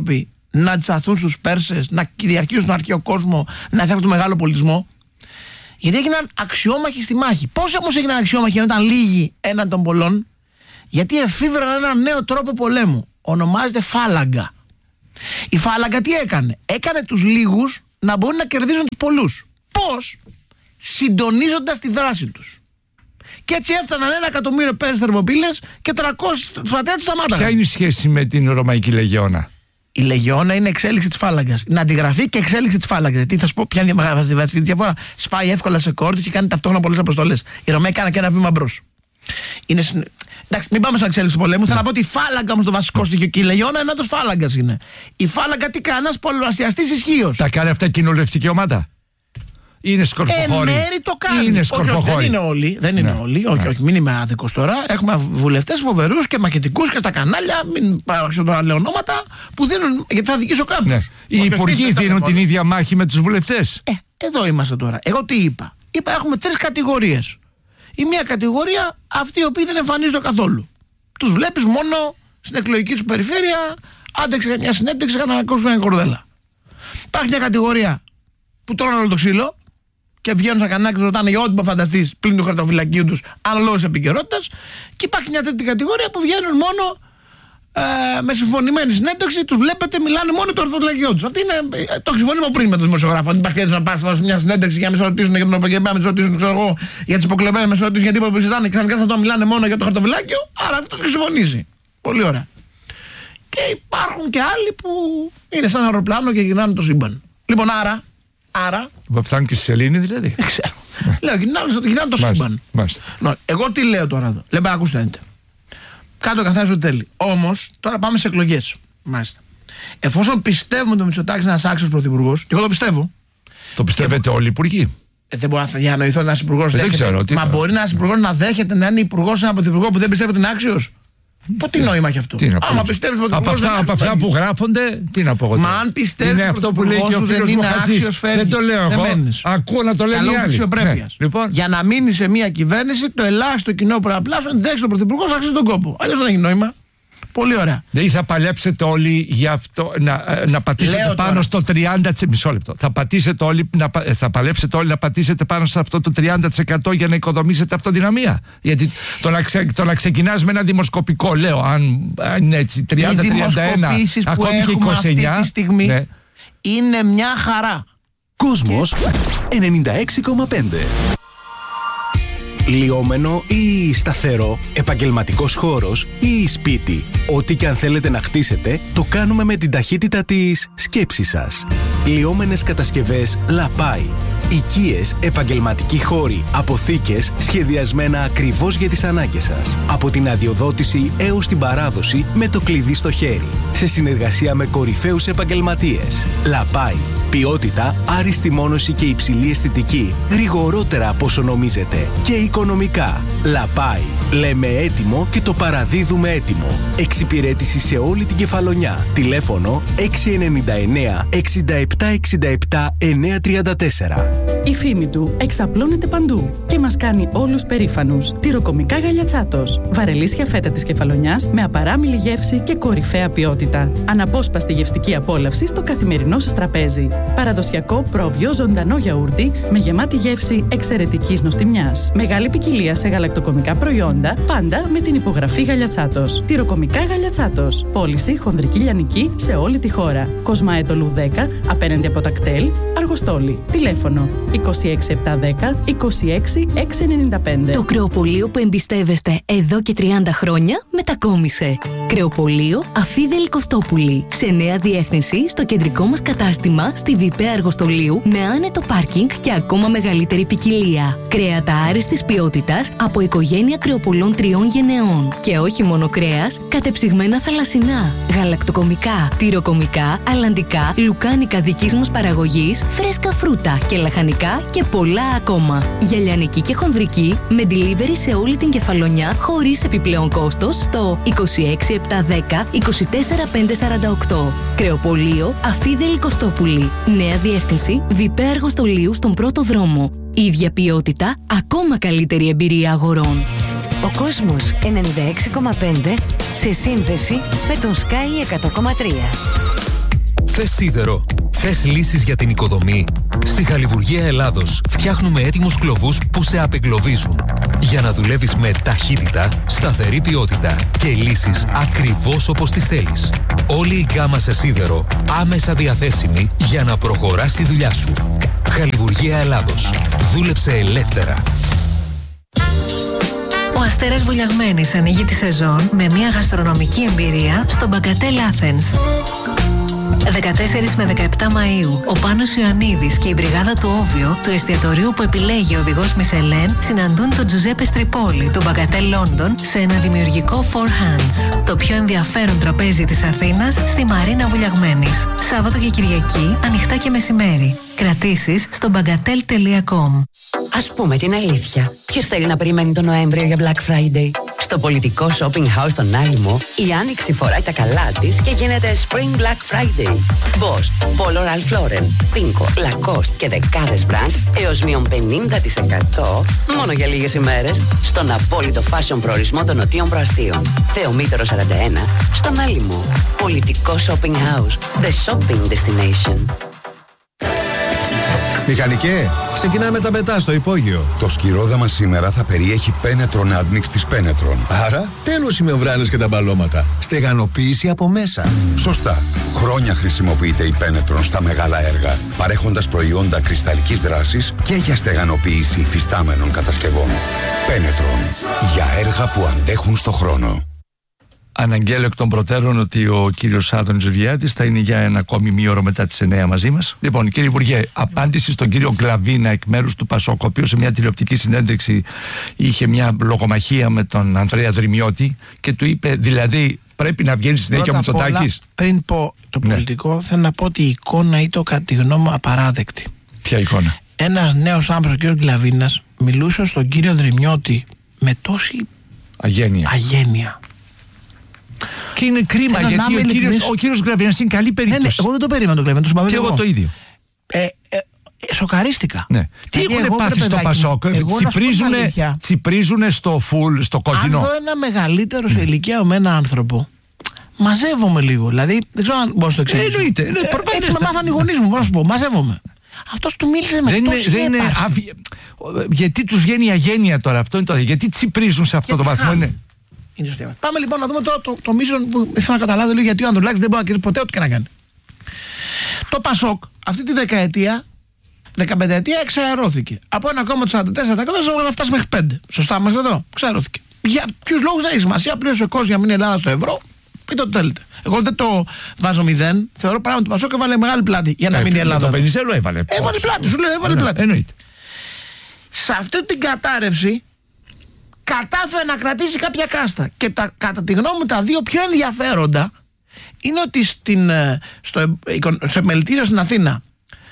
να τσαθούν στους Πέρσες, να κυριαρχήσουν τον αρχαίο κόσμο, να θέτουν τον μεγάλο πολιτισμό? Γιατί έγιναν αξιόμαχοι στη μάχη. Πώς όμως έγιναν αξιόμαχοι ενώ ήταν λίγοι έναν των πολλών? Γιατί εφήβραν ένα νέο τρόπο πολέμου. Ονομάζεται φάλαγγα. Η φάλαγγα τι έκανε? Έκανε τους λίγους να μπορούν να κερδίζουν τους πολλούς. Πώς? Συντονίζοντας τη δράση τους. Και έτσι έφταναν ένα εκατομμύριο Πέρσες θερμοπύλες και τριακόσιοι στρατιώτες σταμάταγαν. Ποια είναι η σχέση με την Ρωμαϊκή Λεγεώνα? Η Λεγεώνα είναι εξέλιξη της φάλαγγας. Είναι αντιγραφή και εξέλιξη της φάλαγγας. Τι θα σου πω, ποια είναι η διαφορά? Σπάει εύκολα σε κόρτες και κάνει ταυτόχρονα πολλές αποστολές. Οι Ρωμαίοι κάναν και ένα βήμα μπρος. Είναι... Εντάξει, μην πάμε στην εξέλιξη του πολέμου. Yeah. Θέλω να πω ότι η φάλαγγα όμως το βασικό στοιχείο και η Λεγεώνα ένα είδος φάλαγγας είναι. Η φάλαγγα τι κάνει? Ένας πολλαπλασιαστής ισχύος. Τα κάνει αυτά κοινοβουλευτική ομάδα? Είναι σκορποχώροι? Εν μέρη το κάνει. Είναι όχι, όχι, δεν είναι όλοι. Δεν είναι ναι. όλοι. Όχι, ναι. όχι, μην είμαι άδικος τώρα. Έχουμε βουλευτές φοβερούς και μαχητικούς και στα κανάλια. Μην παράξω τώρα λέω ονόματα που δίνουν. Γιατί θα δικήσω κάποιους. Ναι. Οι υπουργοί δίνουν την ίδια μάχη με τους βουλευτές. Ε, εδώ είμαστε τώρα. Εγώ τι είπα? Είπα έχουμε τρεις κατηγορίες. Η μία κατηγορία αυτοί οι οποίοι δεν εμφανίζονται καθόλου. Τους βλέπεις μόνο στην εκλογική σου περιφέρεια, άντεξε μια συνέντευξη για να κόψουν μια κορδέλα. Υπάρχει μια κατηγορία που τρώνε όλο το ξύλο και βγαίνουν στα κανάλια και ρωτάνε για ό,τι που φανταστείς πλην του χαρτοφυλακίου τους, αναλόγως επικαιρότητας. Και υπάρχει μια τρίτη κατηγορία που βγαίνουν μόνο ε, με συμφωνημένη συνέντευξη, τους βλέπετε, μιλάνε μόνο το χαρτοφυλακιό τους. Αυτή είναι ε, το συμφωνήμα πριν με τον δημοσιογράφο. Δεν υπάρχει να πας σε μια συνέντευξη για να με ρωτήσουν για τον Οπαγγελμά, με ρωτήσουν ξέρω εγώ, για τις υποκλεμένες, με ρωτήσουν για τίποτα που συζητάνε και ξαφνικά θα το μιλάνε μόνο για το χαρτοφυλάκιο. Άρα αυτό το συμφωνήσει. Πολύ ωραία. Και υπάρχουν και άλλοι που είναι σαν αεροπλάνο και γυρνάνε το σύμπαν. Λοιπόν, άρα. Άρα. Φτάνουν και στη σελήνη δηλαδή. Δεν ξέρω. Λέω, γυρνάνε το σύμπαν. Εγώ τι λέω τώρα εδώ? Λέμε, ακούστε. Κάτω καθένας ό,τι θέλει. Όμως, τώρα πάμε σε εκλογές. Μάλιστα. Εφόσον πιστεύουμε ότι ο Μητσοτάκης είναι ένας άξιος πρωθυπουργός, και εγώ το πιστεύω. Το πιστεύετε και... όλοι οι υπουργοί? Ε, δεν μπορεί να διανοηθώ ένα υπουργό. Μα μπορεί ένα υπουργό να δέχεται να είναι υπουργό σε ένα πρωθυπουργό που δεν πιστεύει ότι είναι άξιος? Τι νόημα έχει αυτό? Άμα πιστεύει ότι από αυτά, από αυτά που γράφονται, τι να πω εγώ? Μα αν πιστεύει είναι αυτό που λέει και ο φίλος μου Χατζής. Δεν το λέω εγώ. Ακούω να το λένε οι άλλοι. Ναι. Λοιπόν. Για να μείνει σε μια κυβέρνηση, το ελάχιστο κοινό που πρέπει να πλάσουν, δέξει τον πρωθυπουργό, θα αξίζει τον κόπο. Αλλιώς δεν έχει νόημα. Πολύ ωραία. Δεν θα παλέψετε όλοι για αυτό, να, να πατήσετε Λέω πάνω τώρα. στο τριάντα τοις εκατό. Μισό λεπτό. Θα, πατήσετε όλοι, να, θα παλέψετε όλοι να πατήσετε πάνω σε αυτό το τριάντα τοις εκατό για να οικοδομήσετε αυτοδυναμία. Γιατί το να, ξε, το να ξεκινάς με ένα δημοσκοπικό, λέω, αν, αν είναι έτσι τριάντα τριάντα ένα, ακόμη και είκοσι εννιά. Αυτή τη στιγμή ναι. είναι μια χαρά. Κόσμος ενενήντα έξι κόμμα πέντε. Λιώμενο ή σταθερό, επαγγελματικός χώρος ή σπίτι. Ό,τι και αν θέλετε να χτίσετε, το κάνουμε με την ταχύτητα της σκέψης σας. Λιώμενες κατασκευές Λαπάι. Οικίες, επαγγελματικοί χώροι, αποθήκες σχεδιασμένα ακριβώς για τις ανάγκες σας. Από την αδειοδότηση έως την παράδοση με το κλειδί στο χέρι. Σε συνεργασία με κορυφαίους επαγγελματίες. Λαπάι. Ποιότητα, άριστη μόνωση και υψηλή αισθητική. Γρηγορότερα από όσο νομίζετε. Και οικονομικά. Λαπάι. Λέμε έτοιμο και το παραδίδουμε έτοιμο. Εξυπηρέτηση σε όλη την Κεφαλονιά. Τηλέφωνο έξι εννιά εννιά εξήντα επτά εξήντα επτά εννιακόσια τριάντα τέσσερα. Η φήμη του εξαπλώνεται παντού και μας κάνει όλους περήφανους. Τυροκομικά Γαλιατσάτος. Βαρελίσια φέτα της Κεφαλονιάς με απαράμιλη γεύση και κορυφαία ποιότητα. Αναπόσπαστη γευστική απόλαυση στο καθημερινό σας τραπέζι. Παραδοσιακό πρόβιο ζωντανό γιαούρτι με γεμάτη γεύση εξαιρετικής νοστιμιάς. Μεγάλη ποικιλία σε γαλακτοκομικά προϊόντα, πάντα με την υπογραφή Γαλιατσάτος. Τυροκομικά Γαλιατσάτος. Πώληση χονδρική λιανική σε όλη τη χώρα. Κοσμάετολου δέκα απέναντι από τα κτέλ, Αργοστόλη. Τηλέφωνο είκοσι έξι επτακόσια δέκα είκοσι έξι εξακόσια ενενήντα πέντε. Το κρεοπωλείο που εμπιστεύεστε εδώ και τριάντα χρόνια μετακόμισε. Κρεοπωλείο Αφίδελη Κωστόπουλη. Σε νέα διεύθυνση στο κεντρικό μας κατάστημα στη Βιπέ Αργοστολίου με άνετο πάρκινγκ και ακόμα μεγαλύτερη ποικιλία. Κρέατα άριστης ποιότητας από οικογένεια κρεοπωλών τριών γενεών. Και όχι μόνο κρέας, κατεψυγμένα θαλασσινά, γαλακτοκομικά, τυροκομικά, αλλαντικά, λουκάνικα δικής μας παραγωγής, φρέσκα φρούτα και λαχανικά και πολλά ακόμα. Για λιανική και χονδρική με delivery σε όλη την Κεφαλονιά χωρίς επιπλέον κόστος στο είκοσι έξι επτακόσια δέκα είκοσι τέσσερα πεντακόσια σαράντα οκτώ. Κρεοπωλείο Αφίδελη Κωστόπουλη. Νέα διεύθυνση Βιπέ Αργοστολίου στον πρώτο δρόμο. Ίδια ποιότητα, ακόμα καλύτερη εμπειρία αγορών. Ο κόσμος ενενήντα έξι κόμμα πέντε σε σύνδεση με τον Sky εκατό κόμμα τρία. Θες σίδερο? Θες λύσεις για την οικοδομή? Στη Χαλιβουργία Ελλάδος φτιάχνουμε έτοιμους κλωβούς που σε απεγκλωβίζουν. Για να δουλεύεις με ταχύτητα, σταθερή ποιότητα και λύσεις ακριβώς όπως τις θέλεις. Όλη η γκάμα σε σίδερο άμεσα διαθέσιμη για να προχωράς τη δουλειά σου. Χαλιβουργία Ελλάδος. Δούλεψε ελεύθερα. Ο Αστέρας Βουλιαγμένης ανοίγει τη σεζόν με μια γαστρονομική εμπειρία στο Μπαγκατέλ Athens. δεκατέσσερις με δεκαεπτά Μαΐου, ο Πάνος Ιωαννίδης και η μπριγάδα του Όβιο, του εστιατορίου που επιλέγει ο οδηγός Μισελέν, συναντούν τον Τζουζέπε Στριπόλη του Μπαγκατέλ Λόντον σε ένα δημιουργικό Four Hands, το πιο ενδιαφέρον τραπέζι της Αθήνας στη Μαρίνα Βουλιαγμένης. Σάββατο και Κυριακή, ανοιχτά και μεσημέρι. Κρατήσεις στο μπαγκατέλ τελεία κομ. Ας πούμε την αλήθεια. Ποιος θέλει να περιμένει τον Νοέμβριο για Black Friday? Στο πολιτικό shopping house στον Άλυμο, η Άνοιξη φοράει τα καλά της και γίνεται Spring Black Friday. Boss, Polo Ralph Lauren, Pinko, Lacoste και δεκάδες brand έως μείον πενήντα τοις εκατό μόνο για λίγες ημέρες στον απόλυτο fashion προορισμό των Νοτίων Προαστίων. Θεομήτωρο σαράντα ένα, στον Άλυμο. Πολιτικό shopping house. The shopping destination. Μηχανικέ, ξεκινάμε τα πετά στο υπόγειο. Το σκυρόδαμα σήμερα θα περιέχει Penetron Admix της Penetron. Άρα, τέλος οι μεμβράνες και τα μπαλώματα. Στεγανοποίηση από μέσα. Σωστά. Χρόνια χρησιμοποιείται η Penetron στα μεγάλα έργα, παρέχοντας προϊόντα κρυσταλλικής δράσης και για στεγανοποίηση υφιστάμενων κατασκευών. Penetron. Για έργα που αντέχουν στο χρόνο. Αναγγέλω εκ των προτέρων ότι ο κύριος Άδωνης Γεωργιάδης θα είναι για ένα ακόμη μήωρο μετά τις εννιά μαζί μας. Λοιπόν, κύριε Υπουργέ, απάντηση στον κύριο Γκλαβίνα εκ μέρους του Πασόκ, ο οποίος σε μια τηλεοπτική συνέντευξη είχε μια λογομαχία με τον Ανδρέα Δρυμιώτη και του είπε, δηλαδή, πρέπει να βγαίνει συνέχεια ο Μητσοτάκης. Πριν πω το πολιτικό, ναι. θέλω να πω ότι η εικόνα ήταν κατά τη γνώμη μου απαράδεκτη. Ποια εικόνα? Ένας νέος άνθρωπος, ο κύριος Γκλαβίνας, μιλούσε στον κύριο Δρυμιώτη με τόση αγένεια. αγένεια. Και είναι κρίμα Θέλω γιατί ο κύριος, ο κύριος Γκλαβίνας είναι καλή περίπτωση. Ναι, ναι, εγώ δεν το περίμενα τον Γκλαβίνα, το συμπαθώ. Και εγώ το ίδιο. Ε, ε, ε, σοκαρίστηκα. Ναι. Τι έχουν πάθει στο Πασόκ? Τσιπρίζουνε, τσιπρίζουνε στο φουλ, στο κόκκινο. Αν δω ένα μεγαλύτερο σε ηλικία με έναν άνθρωπο, μαζεύομαι λίγο. Δηλαδή, δεν ξέρω αν μπορώ να το εξηγήσω. Εννοείται. Ε, έτσι με μάθαν οι γονείς μου, μπορώ να σου πω. Μαζεύομαι. Αυτός του μίλησε με τόση έπαρση. Γιατί τους βγαίνει η αγένεια τώρα, αυτό είναι το. Γιατί τσιπρίζουν σε αυτό το βαθμό, είναι. Πάμε λοιπόν να δούμε τώρα το, το, το μείζον που ήθελα να καταλάβω λίγο, γιατί ο Ανδρουλάκης δεν μπορεί να κερδίσει ποτέ ό,τι και να κάνει. Το Πασόκ αυτή τη δεκαετία, δεκαπενταετία εξαερώθηκε. Από ένα κόμμα του σαράντα τέσσερα τοις εκατό να φτάσει μέχρι πέντε. Σωστά μέχρι εδώ. Ξαερώθηκε. Για ποιους λόγους δεν έχει σημασία. Πλήρωσε ο κόσμος για να μείνει η Ελλάδα στο ευρώ. Πείτε ό,τι θέλετε. Εγώ δεν το βάζω μηδέν. Θεωρώ πράγμα του Πασόκ έβαλε μεγάλη πλάτη για να ε, μείνει η Ελλάδα. Το Βενιζέλο έβαλε. Έβαλε πλάτη, σου λέω, έβαλε πλάτη. Εννοείται. Σε αυτή την κατάρρευση κατάφερε να κρατήσει κάποια κάστα. Και τα, κατά τη γνώμη μου τα δύο πιο ενδιαφέροντα είναι ότι στην, στο, στο επιμελητήριο στην Αθήνα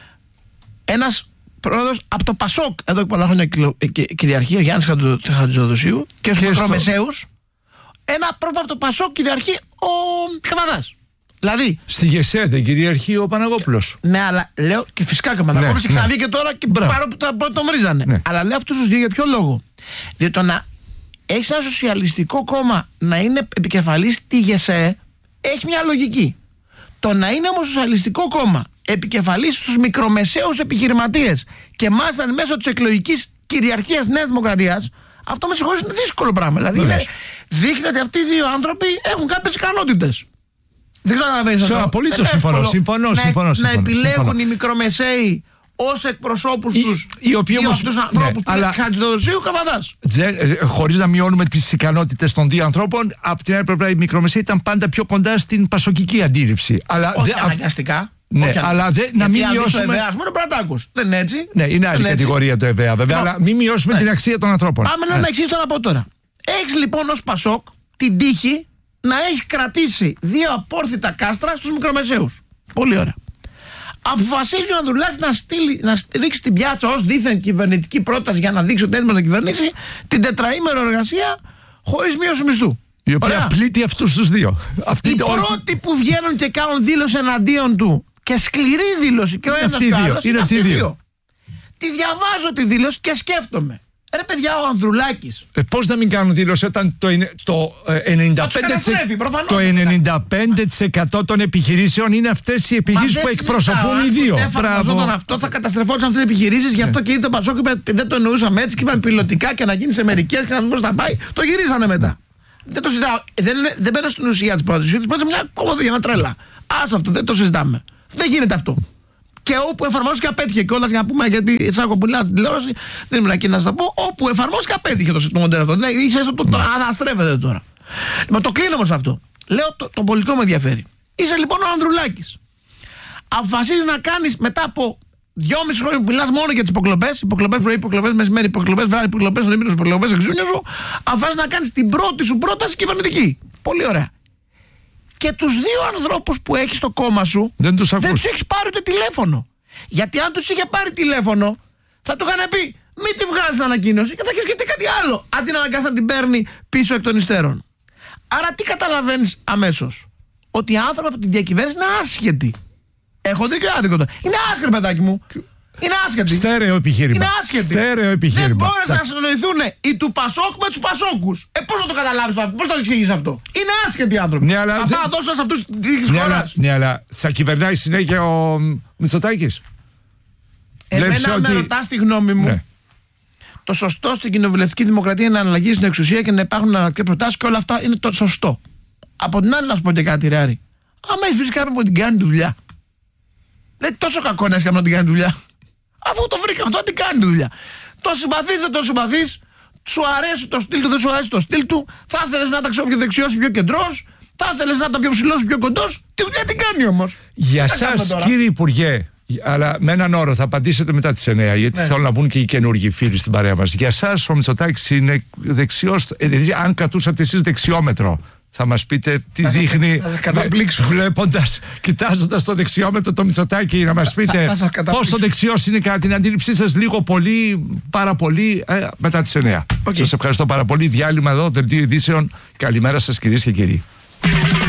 ένας πρόεδρος από το Πασόκ, εδώ και πολλά χρόνια κυριαρχεί, ο Γιάννης Χατζηδοδοσίου, και στους μικρομεσαίους ένα πρόεδρο από το Πασόκ κυριαρχεί ο Καβαδάς. Δηλαδή, στη ΓΕΣΕ δεν κυριαρχεί ο Παναγόπουλος. Ναι, αλλά λέω και φυσικά και ο Παναγόπουλος, ναι, ξαναβγεί, ναι, και τώρα και παρόλο που τον βρίζανε. Ναι. Αλλά λέω αυτούς τους δύο για ποιο λόγο? Διότι το να έχει ένα σοσιαλιστικό κόμμα να είναι επικεφαλής τη ΓΕΣΕ έχει μια λογική. Το να είναι όμως σοσιαλιστικό κόμμα επικεφαλής στους μικρομεσαίους επιχειρηματίες και μάλιστα μέσω της εκλογικής κυριαρχίας Νέας Δημοκρατίας, αυτό με συγχωρείς είναι δύσκολο πράγμα. Δηλαδή είναι, δείχνει ότι αυτοί οι δύο άνθρωποι έχουν κάποιες ικανότητες. Δεν ξέρω να καταλαβαίνεις αυτό. Απολύτως συμφωνώ. Συμφωνώ, συμφωνώ. Να, συμφωνώ, να επιλέγουν συμφωνώ. οι μικρομεσαίοι ως εκπροσώπους οι, τους οι οποίοι όμως, αυτούς τους ανθρώπους, ναι, αλλά Χατζηδοδοσίου, Καβαδάς. Χωρίς να μειώνουμε τις ικανότητες των δύο ανθρώπων, από την άλλη πλευρά οι μικρομεσαίοι ήταν πάντα πιο κοντά στην πασοκική αντίληψη. Αλλά όχι δε, αναγκαστικά. Ναι, όχι, αλλά δε, να μην μειώσουμε. Το ΕΒΕΑ, μόνο πρέπει να τα ακούς. Δεν είναι έτσι. Ναι, είναι άλλη κατηγορία το ΕΒΕΑ βέβαια, no. αλλά μην μειώσουμε ναι. την αξία των ανθρώπων. Πάμε ναι. να εξηγήσω να πω τώρα. Έχεις λοιπόν ως Πασόκ την τύχη να έχεις κρατήσει δύο απόρθητα κάστρα στους μικρομεσαίους. Πολύ ωραία. Αποφασίζει ο Ανδρουλάκης να, στείλει, να ρίξει την πιάτσα ως δίθεν κυβερνητική πρόταση για να δείξει ότι έτοιμος να κυβερνήσει την τετραήμερο εργασία χωρίς μείωση μισθού. Η οποία ωραία. πλήττει αυτούς τους δύο. Αυτοί οι πρώτοι που βγαίνουν και κάνουν δήλωση εναντίον του και σκληρή δήλωση και ο ένας και ο άλλος είναι αυτοί οι δύο. δύο. Τη διαβάζω τη δήλωση και σκέφτομαι. Ρε παιδιά, ο Ανδρουλάκης. Ε, πώς να μην κάνουν δήλωση όταν το, το, ενενήντα πέντε τοις εκατό, το ενενήντα πέντε τοις εκατό των επιχειρήσεων είναι αυτές οι επιχειρήσεις που εκπροσωπούν οι δύο. Όταν αυτό θα καταστρεφόντουσαν αυτές οι επιχειρήσεις, γι' αυτό και είδε το Πασόκ είπε δεν το εννοούσαμε έτσι και είπαμε πιλωτικά και να γίνει σε μερικές και να δούμε πώς θα πάει. Το γυρίσανε μετά. Δεν το συζητάω. Δεν, δεν μπαίνω στην ουσία της πρότασης. Της πρότασης μια κομμωδία, μια τρέλα. Άστο αυτό, δεν το συζητάμε. Δεν γίνεται αυτό. Και όπου εφαρμόστηκε απέτυχε κιόλα για να πούμε, γιατί έτσι άκουγα πολύ στην τηλεόραση, δεν ήμουν εκεί να σα το πω. Όπου εφαρμόστηκε απέτυχε το, το μοντέλο αυτό. Δηλαδή, είσαι το, το, το αναστρέφεται τώρα. Λοιπόν, το κλείνω όμως αυτό. Λέω το, το πολιτικό με ενδιαφέρει. Είσαι λοιπόν ο Ανδρουλάκης. Αποφασίζει να κάνει μετά από δυόμιση χρόνια που μιλά μόνο για τις υποκλοπές, υποκλοπές πρωί, υποκλοπές μεσημέρι, υποκλοπές βράδυ, υποκλοπές στον ήμινο, υποκλοπές εξούνια σου, αποφασίζει να κάνει την πρώτη σου πρόταση κυβερνητική. Πολύ ωραία. Και τους δύο ανθρώπους που έχεις στο κόμμα σου δεν τους έχεις πάρει ούτε τηλέφωνο. Γιατί αν τους είχε πάρει τηλέφωνο, θα του είχαν πει μην τη βγάλεις την ανακοίνωση και θα έχεις σκεφτεί κάτι άλλο. Αντί να αναγκάσει να την παίρνει πίσω εκ των υστέρων. Άρα τι καταλαβαίνεις αμέσως? Ότι οι άνθρωποι από την διακυβέρνηση είναι άσχετοι. Έχω δίκιο άδικο τώρα. Είναι άσχετοι, παιδάκι μου. Είναι άσχετοι. Στέρεο επιχείρημα. Είναι άσχετοι. Στέρεο επιχείρημα. Δεν μπόρεσαν να συνοηθούν οι του Πασόκ με τους Πασόκους. Ε, πώς να το καταλάβεις αυτό, πώς θα το εξηγείς αυτό? Είναι άσχετοι άνθρωποι. Ναι, αλλά... Αυτά να δώσουν σε αυτούς τη ναι, χώρα. Ναι, αλλά θα κυβερνάει συνέχεια ο Μητσοτάκης. Εμένα ότι... με ρωτάς τη γνώμη μου. Ναι. Το σωστό στην κοινοβουλευτική δημοκρατία είναι να αναλλαγεί στην εξουσία και να υπάρχουν αναλλακτικές προτάσεις και όλα αυτά είναι το σωστό. Από την άλλη, να σου πω και κάτι, ρε Άρη. Άμα έχει βρει κάποιον που την κάνει δουλειά. Λέει τόσο κακό να έχει κάποιον να την κάνει δουλειά. Αφού το βρήκαμε, τώρα τι κάνει δουλειά. Το συμπαθεί, δεν το συμπαθεί. Σου αρέσει το στυλ του, δεν σου αρέσει το στυλ του. Θα ήθελε να ήταν πιο δεξιό ή πιο κεντρό. Θα ήθελε να ήταν πιο ψηλό ή πιο κοντό. Τι δουλειά την κάνει όμως. Για σας, κύριε Υπουργέ, αλλά με έναν όρο θα απαντήσετε μετά τις εννιά, γιατί ναι. Θέλω να μπουν και οι καινούργιοι φίλοι στην παρέα μας. Για σας ο Μητσοτάκης είναι δεξιός. Δηλαδή, αν κρατούσατε εσείς δεξιόμετρο, θα μας πείτε τι θα δείχνει βλέποντας, κοιτάζοντας το δεξιόμετρο το Μητσοτάκη, να μας πείτε πόσο δεξιός είναι κατά την αντίληψή σας, λίγο πολύ, πάρα πολύ, ε, μετά τις εννιά. Okay. Σας ευχαριστώ πάρα πολύ. Διάλειμμα εδώ, δελτίο ειδήσεων. Καλημέρα σας κυρίες και κύριοι.